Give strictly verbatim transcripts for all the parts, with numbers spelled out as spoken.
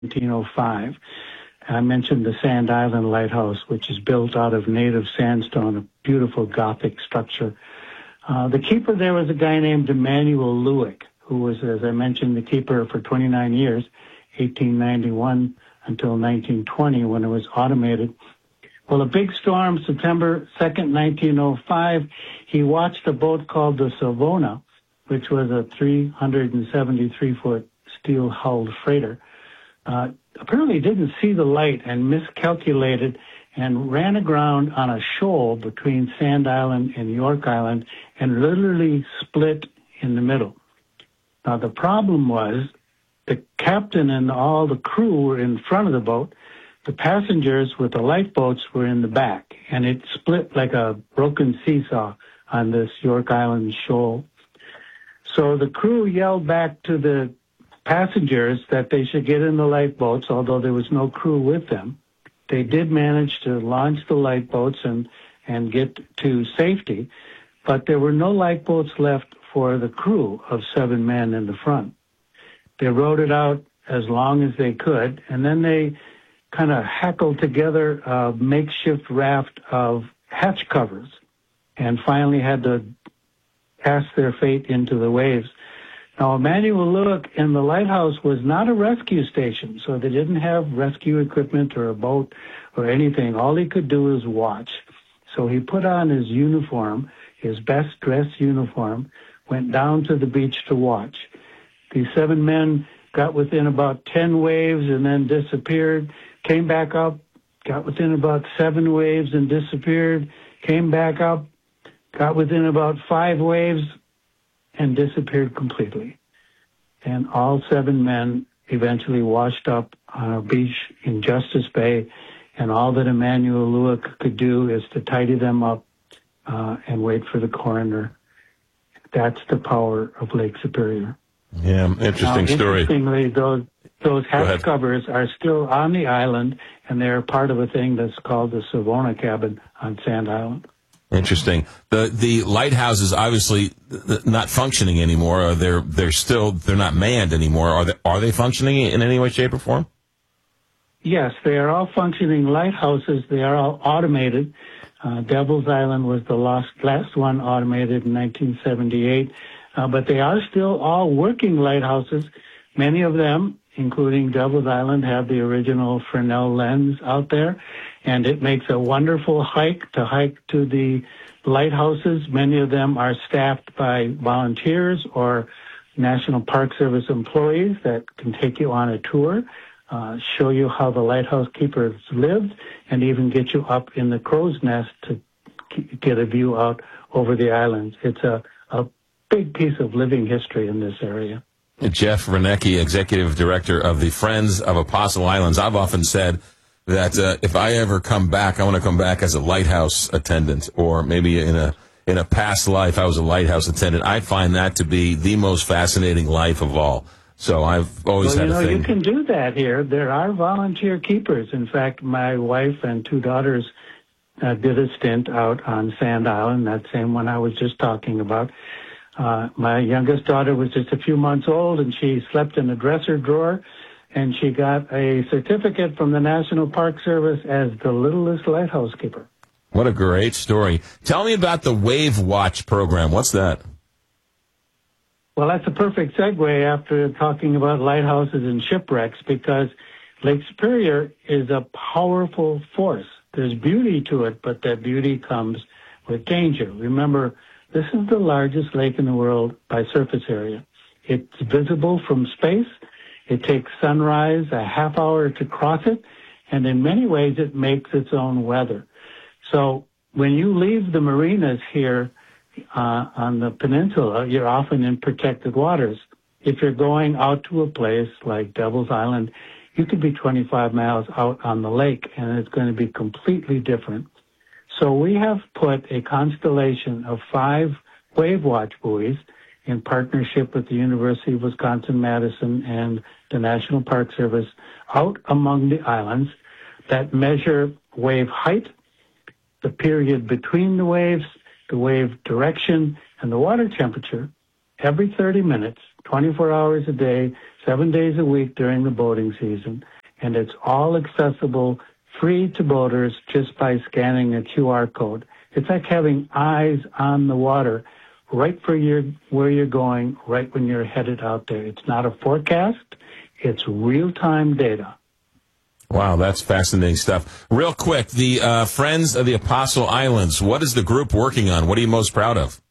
nineteen oh five. I mentioned the Sand Island Lighthouse, which is built out of native sandstone, a beautiful Gothic structure. Uh, the keeper there was a guy named Emanuel Lewick, who was, as I mentioned, the keeper for twenty-nine years, eighteen ninety-one until nineteen twenty, when it was automated. Well, a big storm, September second, nineteen oh five, he watched a boat called the Savona, which was a three hundred seventy-three foot steel-hulled freighter. Uh, apparently didn't see the light and miscalculated and ran aground on a shoal between Sand Island and York Island and literally split in the middle. Now, the problem was the captain and all the crew were in front of the boat. The passengers with the lifeboats were in the back, and it split like a broken seesaw on this York Island shoal. So the crew yelled back to the passengers that they should get in the lifeboats, although there was no crew with them. They did manage to launch the lifeboats and, and get to safety, but there were no lifeboats left for the crew of seven men in the front. They rowed it out as long as they could, and then they kind of hackled together a makeshift raft of hatch covers and finally had to cast their fate into the waves. Now, Emanuel Lewick in the lighthouse was not a rescue station, so they didn't have rescue equipment or a boat or anything. All he could do was watch. So he put on his uniform, his best dressed uniform, went down to the beach to watch. These seven men got within about ten waves and then disappeared, came back up, got within about seven waves and disappeared, came back up, got within about five waves, and disappeared completely. And all seven men eventually washed up on a beach in Justice Bay, and all that Emanuel Lewick could do is to tidy them up uh, and wait for the coroner. That's the power of Lake Superior. Yeah, interesting now, story. Interestingly, those those hatch covers are still on the island, and they're part of a thing that's called the Savona Cabin on Sand Island. Interesting. The the lighthouses obviously not functioning anymore. Are they're they're still they're not manned anymore. Are they are they functioning in any way, shape, or form? Yes, they are all functioning lighthouses. They are all automated. Uh, Devil's Island was the last last one automated in nineteen seventy-eight, uh, but they are still all working lighthouses. Many of them, including Devil's Island, have the original Fresnel lens out there. And it makes a wonderful hike to hike to the lighthouses. Many of them are staffed by volunteers or National Park Service employees that can take you on a tour, uh, show you how the lighthouse keepers lived, and even get you up in the crow's nest to get a view out over the islands. It's a, a big piece of living history in this area. Jeff Renecki, Executive Director of the Friends of Apostle Islands. I've often said that uh, if I ever come back, I want to come back as a lighthouse attendant, or maybe in a in a past life I was a lighthouse attendant. I find that to be the most fascinating life of all. So I've always well, had you know, a thing. You can do that here. There are volunteer keepers. In fact, my wife and two daughters uh, did a stint out on Sand Island, that same one I was just talking about. Uh, my youngest daughter was just a few months old, and she slept in a dresser drawer, and she got a certificate from the National Park Service as the littlest lighthouse keeper. What a great story. Tell me about the Wave Watch program. What's that? Well, that's a perfect segue after talking about lighthouses and shipwrecks, because Lake Superior is a powerful force. There's beauty to it, but that beauty comes with danger. Remember, this is the largest lake in the world by surface area. It's visible from space. It takes sunrise a half hour to cross it, and in many ways it makes its own weather. So when you leave the marinas here uh, on the peninsula, you're often in protected waters. If you're going out to a place like Devil's Island, you could be twenty-five miles out on the lake, and it's going to be completely different. So we have put a constellation of five wave watch buoys in partnership with the University of Wisconsin-Madison and the National Park Service out among the islands that measure wave height, the period between the waves, the wave direction, and the water temperature every thirty minutes, twenty-four hours a day, seven days a week during the boating season. and it's all accessible, free to boaters just by scanning a Q R code. It's like having eyes on the water right for your, where you're going, right when you're headed out there. It's not a forecast. It's real-time data. Wow, that's fascinating stuff. Real quick, the uh, Friends of the Apostle Islands, what is the group working on? What are you most proud of?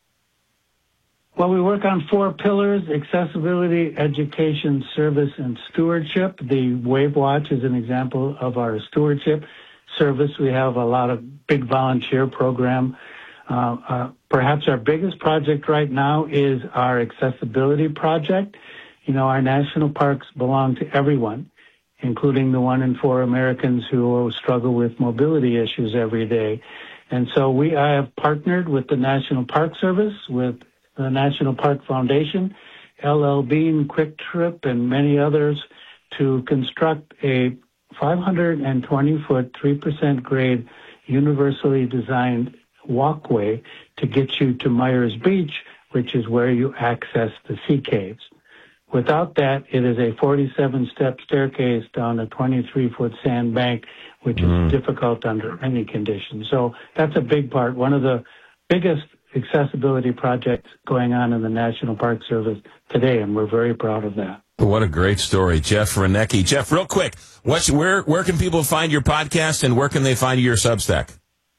Well, we work on four pillars: accessibility, education, service, and stewardship. The Wave Watch is an example of our stewardship service. We have a lot of big volunteer program. Uh, uh, perhaps our biggest project right now is our accessibility project. You know, our national parks belong to everyone, including the one in four Americans who struggle with mobility issues every day. And so we I have partnered with the National Park Service, with the National Park Foundation, L L Bean, Quick Trip, and many others to construct a five hundred twenty foot, three percent grade, universally designed walkway to get you to Myers Beach, which is where you access the sea caves. Without that, it is a forty-seven step staircase down a twenty-three foot sand bank, which mm. is difficult under any conditions. So that's a big part. One of the biggest accessibility projects going on in the National Park Service today, and we're very proud of that. What a great story, Jeff Reinecke. Jeff, real quick, what's, where where can people find your podcast, and where can they find your Substack?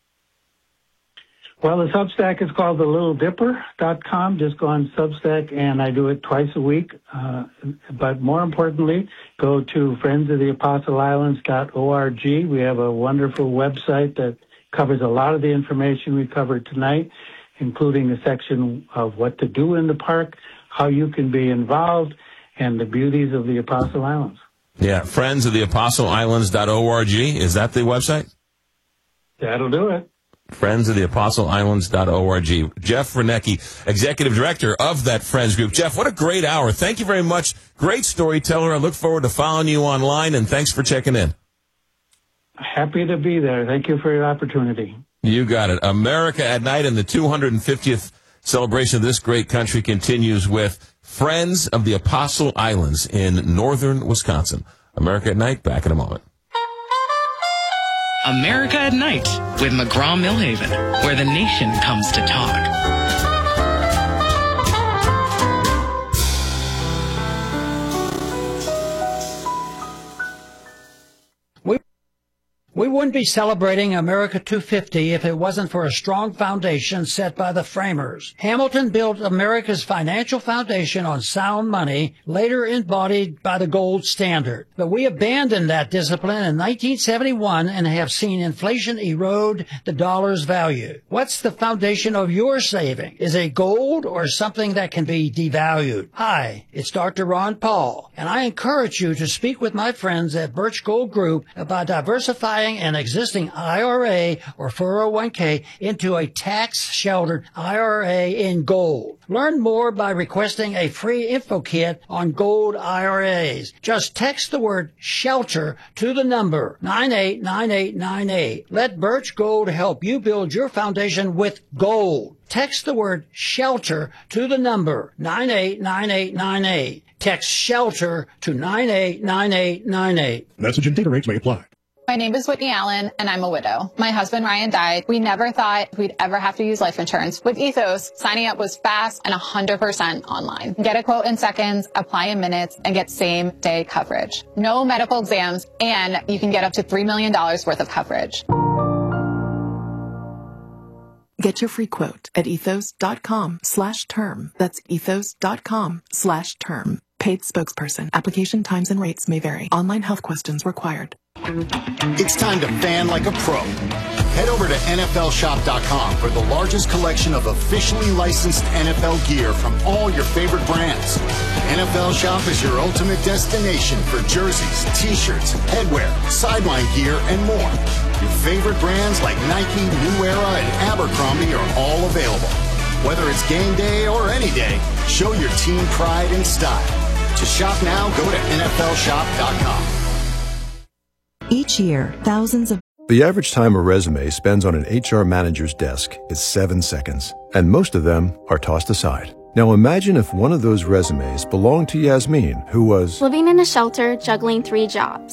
Well, the Substack is called the little dipper dot com. Just go on Substack, and I do it twice a week. Uh, but more importantly, go to friends of the apostle islands dot org. We have a wonderful website that covers a lot of the information we covered tonight, including a section of what to do in the park, how you can be involved, and the beauties of the Apostle Islands. Yeah, friends of the apostle islands dot org. Is that the website? That'll do it. friends of the apostle islands dot org. Jeff Reinecke, Executive Director of that Friends Group. Jeff, what a great hour. Thank you very much. Great storyteller. I look forward to following you online, and thanks for checking in. Happy to be there. Thank you for your opportunity. You got it. America at Night, and the two hundred fiftieth celebration of this great country continues with Friends of the Apostle Islands in northern Wisconsin. America at Night, back in a moment. America at Night with McGraw-Millhaven, where the nation comes to talk. We wouldn't be celebrating America two fifty if it wasn't for a strong foundation set by the framers. Hamilton built America's financial foundation on sound money, later embodied by the gold standard. But we abandoned that discipline in nineteen seventy-one and have seen inflation erode the dollar's value. What's the foundation of your saving? Is it gold or something that can be devalued? Hi, it's Doctor Ron Paul, and I encourage you to speak with my friends at Birch Gold Group about diversifying an existing I R A or four oh one k into a tax-sheltered I R A in gold. Learn more by requesting a free info kit on gold I R As. Just text the word SHELTER to the number nine eight nine eight nine eight. Let Birch Gold help you build your foundation with gold. Text the word SHELTER to the number nine eight nine eight nine eight. Text SHELTER to nine eight nine eight nine eight. Message and data rates may apply. My name is Whitney Allen, and I'm a widow. My husband, Ryan, died. We never thought we'd ever have to use life insurance. With Ethos, signing up was fast and one hundred percent online. Get a quote in seconds, apply in minutes, and get same-day coverage. No medical exams, and you can get up to three million dollars worth of coverage. Get your free quote at ethos.com slash term. That's ethos.com slash term. Paid spokesperson. Application times and rates may vary. Online health questions required. It's time to fan like a pro. Head over to N F L shop dot com for the largest collection of officially licensed N F L gear from all your favorite brands. N F L Shop is your ultimate destination for jerseys, t-shirts, headwear, sideline gear, and more. Your favorite brands like Nike, New Era, and Abercrombie are all available. Whether it's game day or any day, show your team pride and style. To shop now, go to N F L shop dot com. Each year, thousands of The average time a resume spends on an H R manager's desk is seven seconds, and most of them are tossed aside. Now imagine if one of those resumes belonged to Yasmin, who was living in a shelter, juggling three jobs.